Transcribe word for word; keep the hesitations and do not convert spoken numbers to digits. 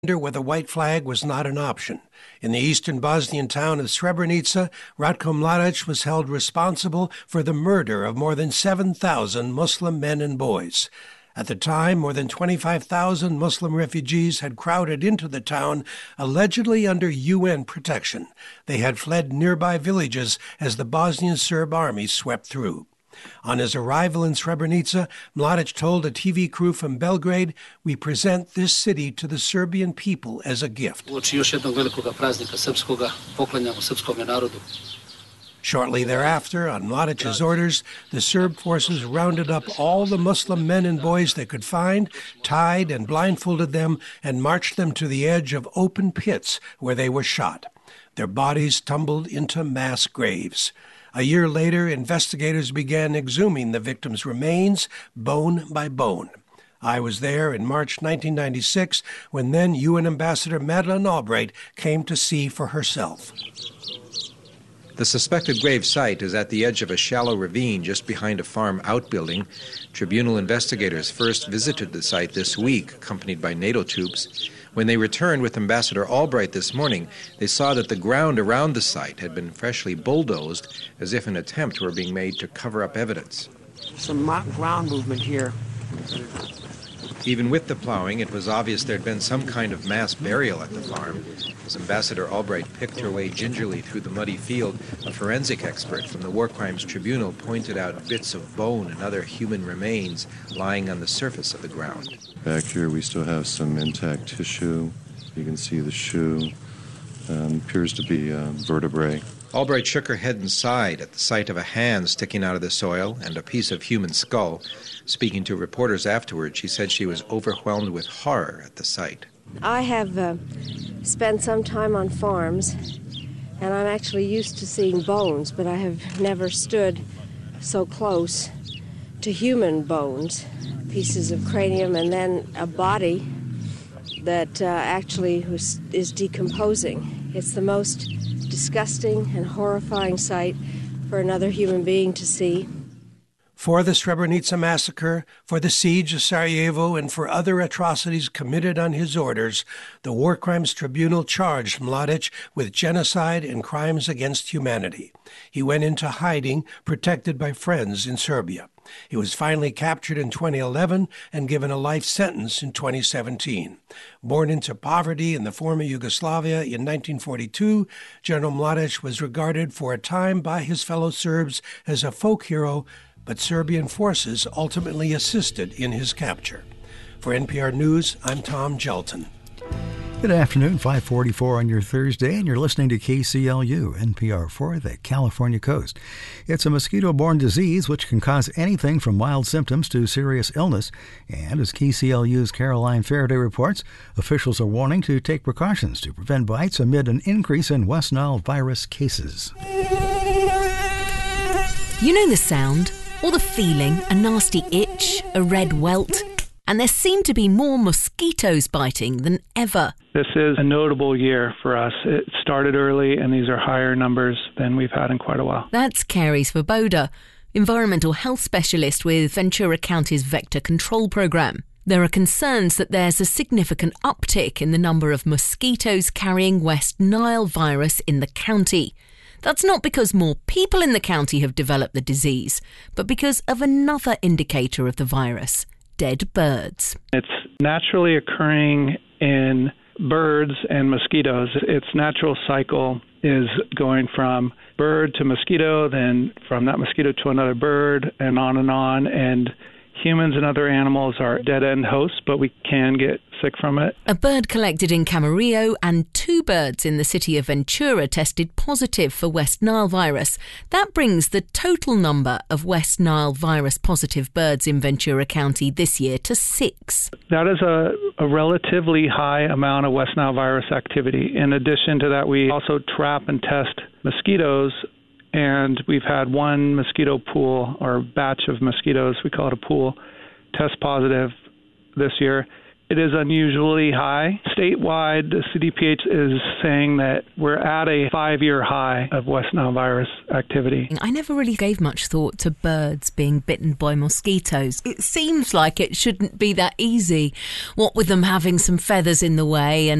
where the white flag was not an option. In the eastern Bosnian town of Srebrenica, Ratko Mladic was held responsible for the murder of more than seven thousand Muslim men and boys. At the time, more than twenty-five thousand Muslim refugees had crowded into the town, allegedly under U N protection. They had fled nearby villages as the Bosnian Serb army swept through. On his arrival in Srebrenica, Mladic told a T V crew from Belgrade, "We present this city to the Serbian people as a gift." Shortly thereafter, on Mladic's orders, the Serb forces rounded up all the Muslim men and boys they could find, tied and blindfolded them, and marched them to the edge of open pits where they were shot. Their bodies tumbled into mass graves. A year later, investigators began exhuming the victims' remains, bone by bone. I was there in March nineteen ninety-six when then U N Ambassador Madeleine Albright came to see for herself. The suspected grave site is at the edge of a shallow ravine just behind a farm outbuilding. Tribunal investigators first visited the site this week, accompanied by NATO troops. When they returned with Ambassador Albright this morning, they saw that the ground around the site had been freshly bulldozed, as if an attempt were being made to cover up evidence. Some mock ground movement here. Even with the plowing, it was obvious there had been some kind of mass burial at the farm. As Ambassador Albright picked her way gingerly through the muddy field, a forensic expert from the War Crimes Tribunal pointed out bits of bone and other human remains lying on the surface of the ground. Back here we still have some intact tissue. You can see the shoe. Um, appears to be uh, vertebrae. Albright shook her head and sighed at the sight of a hand sticking out of the soil and a piece of human skull. Speaking to reporters afterwards, she said she was overwhelmed with horror at the sight. I have uh, spent some time on farms, and I'm actually used to seeing bones, but I have never stood so close to human bones, pieces of cranium, and then a body that uh, actually was, is decomposing. It's the most disgusting and horrifying sight for another human being to see. For the Srebrenica massacre, for the siege of Sarajevo, and for other atrocities committed on his orders, the War Crimes Tribunal charged Mladic with genocide and crimes against humanity. He went into hiding, protected by friends in Serbia. He was finally captured in twenty eleven and given a life sentence in twenty seventeen. Born into poverty in the former Yugoslavia in nineteen forty-two, General Mladic was regarded for a time by his fellow Serbs as a folk hero, but Serbian forces ultimately assisted in his capture. For N P R News, I'm Tom Gelton. Good afternoon, five forty-four on your Thursday, and you're listening to K C L U, N P R for the California coast. It's a mosquito-borne disease which can cause anything from mild symptoms to serious illness. And as K C L U's Caroline Faraday reports, officials are warning to take precautions to prevent bites amid an increase in West Nile virus cases. You know the sound, or the feeling, a nasty itch, a red welt, and there seem to be more mosquitoes biting than ever. This is a notable year for us. It started early, and these are higher numbers than we've had in quite a while. That's Carrie Svoboda, environmental health specialist with Ventura County's Vector Control Program. There are concerns that there's a significant uptick in the number of mosquitoes carrying West Nile virus in the county. That's not because more people in the county have developed the disease, but because of another indicator of the virus, dead birds. It's naturally occurring in birds and mosquitoes. Its natural cycle is going from bird to mosquito, then from that mosquito to another bird, and on and on. And humans and other animals are dead-end hosts, but we can get sick from it. A bird collected in Camarillo and two birds in the city of Ventura tested positive for West Nile virus. That brings the total number of West Nile virus positive birds in Ventura County this year to six. That is a, a relatively high amount of West Nile virus activity. In addition to that, we also trap and test mosquitoes, and we've had one mosquito pool or batch of mosquitoes, we call it a pool, test positive this year. it is unusually high. Statewide, the C D P H is saying that we're at a five-year high of West Nile virus activity. I never really gave much thought to birds being bitten by mosquitoes. It seems like it shouldn't be that easy, what with them having some feathers in the way and